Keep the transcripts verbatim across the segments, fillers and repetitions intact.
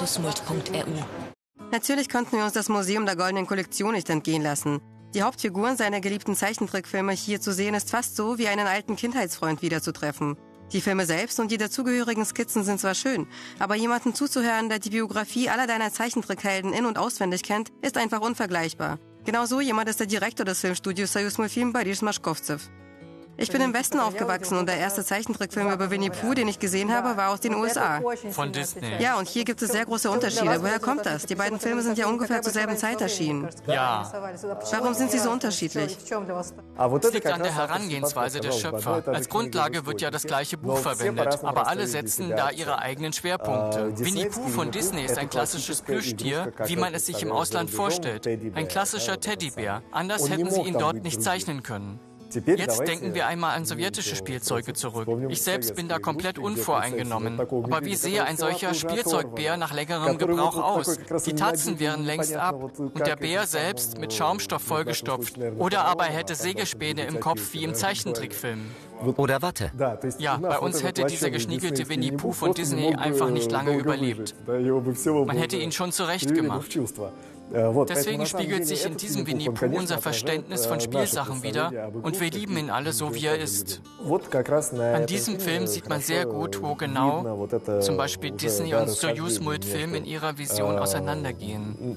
susmult punkt e u. Natürlich konnten wir uns das Museum der Goldenen Kollektion nicht entgehen lassen. Die Hauptfiguren seiner geliebten Zeichentrickfilme hier zu sehen, ist fast so, wie einen alten Kindheitsfreund wiederzutreffen. Die Filme selbst und die dazugehörigen Skizzen sind zwar schön, aber jemandem zuzuhören, der die Biografie aller deiner Zeichentrickhelden in- und auswendig kennt, ist einfach unvergleichbar. Genauso jemand ist der Direktor des Filmstudios Soyuz-Multfilm, Boris Mashkovtsev. Ich bin im Westen aufgewachsen und der erste Zeichentrickfilm über Winnie Pooh, den ich gesehen habe, war aus den U S A. Von Disney. Ja, und hier gibt es sehr große Unterschiede. Woher kommt das? Die beiden Filme sind ja ungefähr zur selben Zeit erschienen. Ja. Warum sind sie so unterschiedlich? Es liegt an der Herangehensweise der Schöpfer. Als Grundlage wird ja das gleiche Buch verwendet, aber alle setzen da ihre eigenen Schwerpunkte. Winnie Pooh von Disney ist ein klassisches Plüschtier, wie man es sich im Ausland vorstellt. Ein klassischer Teddybär. Anders hätten sie ihn dort nicht zeichnen können. Jetzt denken wir einmal an sowjetische Spielzeuge zurück. Ich selbst bin da komplett unvoreingenommen. Aber wie sehe ein solcher Spielzeugbär nach längerem Gebrauch aus? Die Tatzen wären längst ab und der Bär selbst mit Schaumstoff vollgestopft. Oder aber er hätte Sägespäne im Kopf wie im Zeichentrickfilm. Oder Watte. Ja, bei uns hätte dieser geschniegelte Winnie Pooh von Disney einfach nicht lange überlebt. Man hätte ihn schon zurechtgemacht. Deswegen spiegelt sich in diesem Winnie Pooh unser Verständnis von Spielsachen wider und wir lieben ihn alle so, wie er ist. An diesem Film sieht man sehr gut, wo genau zum Beispiel Disney und Soyuz-Multfilm in ihrer Vision auseinandergehen.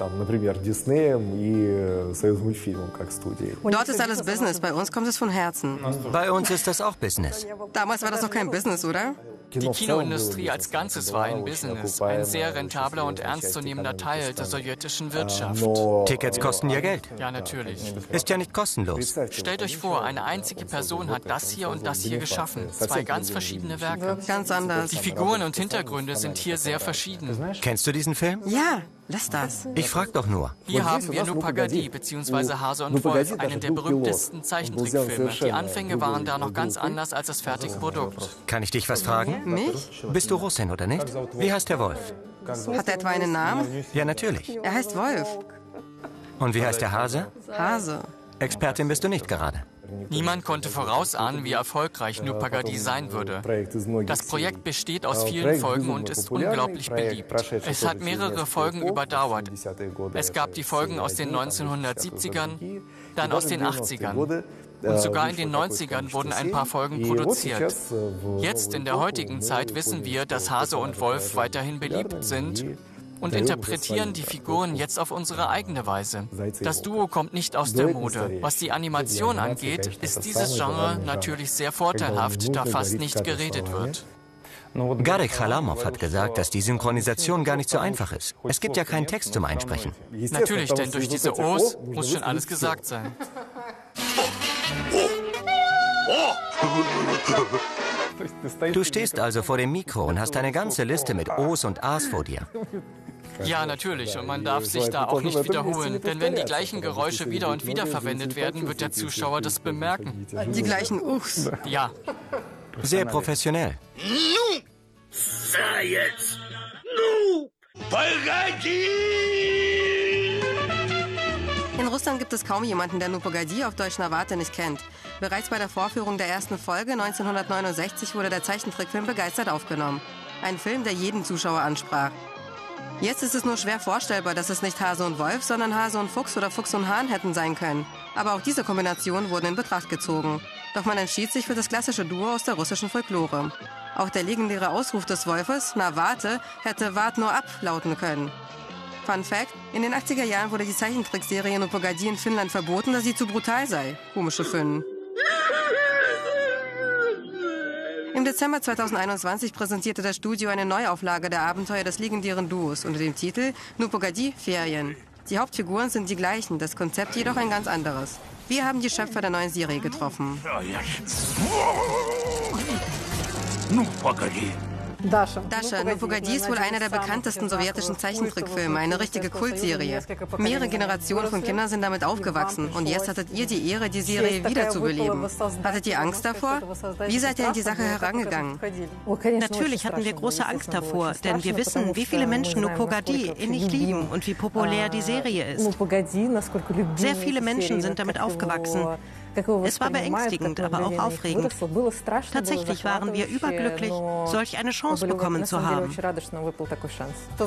Dort ist alles Business, bei uns kommt es von Herzen. Bei uns ist das auch Business. Damals war das noch kein Business, oder? Die Kinoindustrie als Ganzes war ein Business, ein sehr rentabler und ernstzunehmender Teil der sowjetischen Wirtschaft. Tickets kosten ja Geld. Ja, natürlich. Ist ja nicht kostenlos. Stellt euch vor, eine einzige Person hat das hier und das hier geschaffen. Zwei ganz verschiedene Werke. Ganz anders. Die Figuren und Hintergründe sind hier sehr verschieden. Kennst du diesen Film? Ja, lass das. Ich frag doch nur. Hier haben wir Nu Pagadi bzw. Hase und Wolf, einen der berühmtesten Zeichentrickfilme. Die Anfänge waren da noch ganz anders als das fertige Produkt. Kann ich dich was fragen? Mich? Bist du Russin, oder nicht? Wie heißt der Wolf? Hat er etwa einen Namen? Ja, natürlich. Er heißt Wolf. Und wie heißt der Hase? Hase. Expertin bist du nicht gerade. Niemand konnte vorausahnen, wie erfolgreich Nu Pagadi sein würde. Das Projekt besteht aus vielen Folgen und ist unglaublich beliebt. Es hat mehrere Folgen überdauert. Es gab die Folgen aus den neunzehnhundertsiebzigern, dann aus den achtzigern. Und sogar in den neunzigern wurden ein paar Folgen produziert. Jetzt, in der heutigen Zeit, wissen wir, dass Hase und Wolf weiterhin beliebt sind und interpretieren die Figuren jetzt auf unsere eigene Weise. Das Duo kommt nicht aus der Mode. Was die Animation angeht, ist dieses Genre natürlich sehr vorteilhaft, da fast nicht geredet wird. Garek Chalamov hat gesagt, dass die Synchronisation gar nicht so einfach ist. Es gibt ja keinen Text zum Einsprechen. Natürlich, denn durch diese O's muss schon alles gesagt sein. Du stehst also vor dem Mikro und hast eine ganze Liste mit O's und A's vor dir. Ja, natürlich. Und man darf sich da auch nicht wiederholen. Denn wenn die gleichen Geräusche wieder und wieder verwendet werden, wird der Zuschauer das bemerken. Die gleichen Uchs. Ja. Sehr professionell. Nu! Sei jetzt! Nu! Pagadi! In Russland gibt es kaum jemanden, der Nu Pagadi auf Deutsch Nawate nicht kennt. Bereits bei der Vorführung der ersten Folge neunzehnhundertneunundsechzig wurde der Zeichentrickfilm begeistert aufgenommen. Ein Film, der jeden Zuschauer ansprach. Jetzt ist es nur schwer vorstellbar, dass es nicht Hase und Wolf, sondern Hase und Fuchs oder Fuchs und Hahn hätten sein können. Aber auch diese Kombination wurden in Betracht gezogen. Doch man entschied sich für das klassische Duo aus der russischen Folklore. Auch der legendäre Ausruf des Wolfes, na warte, hätte wart nur ab lauten können. Fun Fact, in den achtziger Jahren wurde die Zeichentrickserie Nu Pagadi in Finnland verboten, da sie zu brutal sei. Komische Finnen. Im Dezember zweitausendeinundzwanzig präsentierte das Studio eine Neuauflage der Abenteuer des legendären Duos unter dem Titel Nu Pagadi Ferien. Die Hauptfiguren sind die gleichen, das Konzept jedoch ein ganz anderes. Wir haben die Schöpfer der neuen Serie getroffen. Nu Pagadi. Dasha, Nu Pagadi ist wohl einer der bekanntesten sowjetischen Zeichentrickfilme, eine richtige Kultserie. Mehrere Generationen von Kindern sind damit aufgewachsen und jetzt hattet ihr die Ehre, die Serie wiederzubeleben. Hattet ihr Angst davor? Wie seid ihr an die Sache herangegangen? Natürlich hatten wir große Angst davor, denn wir wissen, wie viele Menschen Nu Pagadi innig lieben und wie populär die Serie ist. Sehr viele Menschen sind damit aufgewachsen. Es war beängstigend, aber auch aufregend. Tatsächlich waren wir überglücklich, solch eine Chance bekommen zu haben.